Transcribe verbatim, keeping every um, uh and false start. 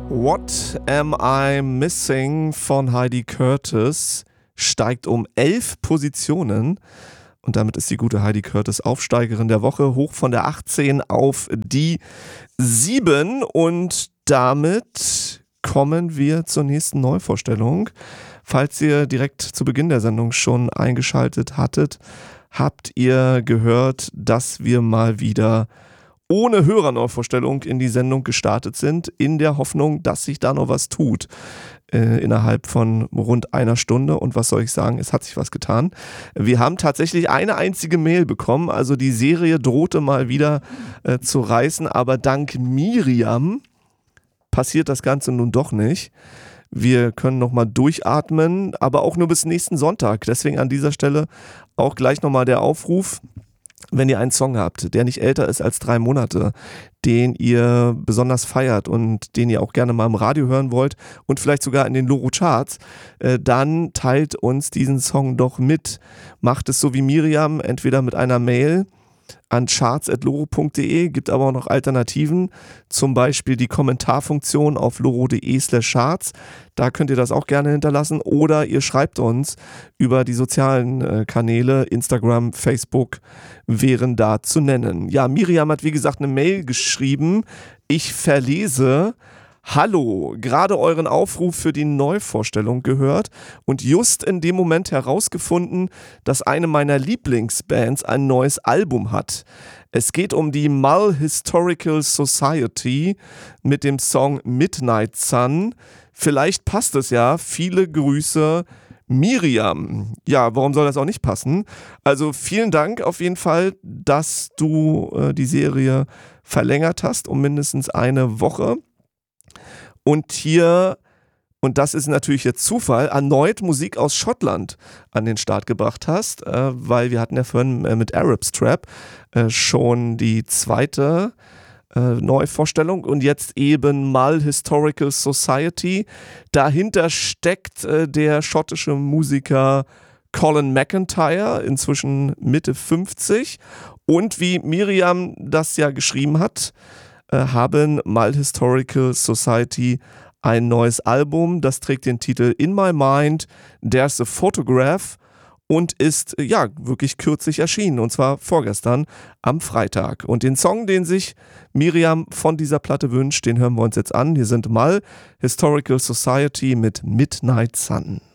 What Am I Missing von Heidi Curtis steigt um elf Positionen und damit ist die gute Heidi Curtis Aufsteigerin der Woche, hoch von der achtzehn auf die sieben und damit kommen wir zur nächsten Neuvorstellung. Falls ihr direkt zu Beginn der Sendung schon eingeschaltet hattet, habt ihr gehört, dass wir mal wieder ohne Hörerneuvorstellung in die Sendung gestartet sind, in der Hoffnung, dass sich da noch was tut äh, innerhalb von rund einer Stunde. Und was soll ich sagen, es hat sich was getan. Wir haben tatsächlich eine einzige Mail bekommen, also die Serie drohte mal wieder äh, zu reißen, aber dank Miriam passiert das Ganze nun doch nicht. Wir können nochmal durchatmen, aber auch nur bis nächsten Sonntag. Deswegen an dieser Stelle auch gleich nochmal der Aufruf, wenn ihr einen Song habt, der nicht älter ist als drei Monate, den ihr besonders feiert und den ihr auch gerne mal im Radio hören wollt und vielleicht sogar in den Loro Charts, äh, dann teilt uns diesen Song doch mit. Macht es so wie Miriam, entweder mit einer Mail an charts at loro punkt de, gibt aber auch noch Alternativen, zum Beispiel die Kommentarfunktion auf loro.de slash charts, da könnt ihr das auch gerne hinterlassen oder ihr schreibt uns über die sozialen äh, Kanäle, Instagram, Facebook wären da zu nennen. Ja, Miriam hat wie gesagt eine Mail geschrieben, ich verlese: Hallo, gerade euren Aufruf für die Neuvorstellung gehört und just in dem Moment herausgefunden, dass eine meiner Lieblingsbands ein neues Album hat. Es geht um die Mull Historical Society mit dem Song Midnight Sun. Vielleicht passt es ja. Viele Grüße, Miriam. Ja, warum soll das auch nicht passen? Also vielen Dank auf jeden Fall, dass du äh, die Serie verlängert hast um mindestens eine Woche. Und hier, und das ist natürlich jetzt Zufall, erneut Musik aus Schottland an den Start gebracht hast, äh, weil wir hatten ja vorhin äh, mit Arabs Trap äh, schon die zweite äh, Neuvorstellung und jetzt eben Mull Historical Society. Dahinter steckt äh, der schottische Musiker Colin McIntyre, inzwischen Mitte fünfzig, und wie Miriam das ja geschrieben hat, haben Mull Historical Society ein neues Album, das trägt den Titel In My Mind, There's a Photograph und ist ja wirklich kürzlich erschienen und zwar vorgestern am Freitag. Und den Song, den sich Miriam von dieser Platte wünscht, den hören wir uns jetzt an. Hier sind Mull Historical Society mit Midnight Sun.